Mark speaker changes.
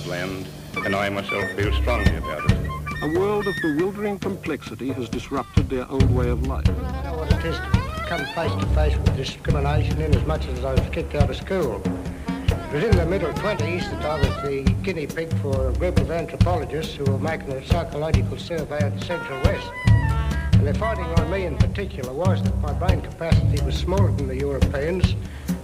Speaker 1: land, and I myself feel strongly about it.
Speaker 2: A world of bewildering complexity has disrupted their old way of life.
Speaker 3: I know what it is to come face to face with discrimination in as much as I was kicked out of school. It was in the middle 20s that I was the guinea pig for a group of anthropologists who were making a psychological survey of the Central West. And their finding on me in particular was that my brain capacity was smaller than the Europeans,